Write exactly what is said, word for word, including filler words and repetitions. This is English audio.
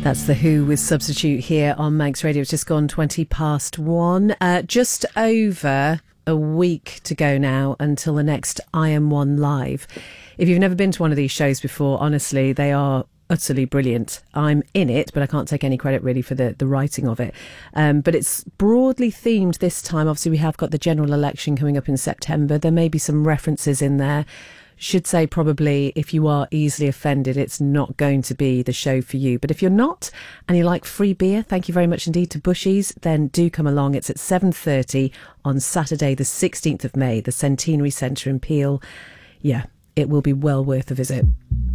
That's The Who with Substitute here on Manx Radio. It's just gone twenty past one. Uh, just over a week to go now until the next I Am One Live. If you've never been to one of these shows before, honestly, they are utterly brilliant. I'm in it, but I can't take any credit really for the, the writing of it. Um, but it's broadly themed this time. Obviously, we have got the general election coming up in September. There may be some references in there. Should say probably if you are easily offended, it's not going to be the show for you. But if you're not and you like free beer, thank you very much indeed to Bushies, then do come along. It's at seven thirty on Saturday the sixteenth of May, the Centenary Centre in Peel. Yeah, it will be well worth a visit.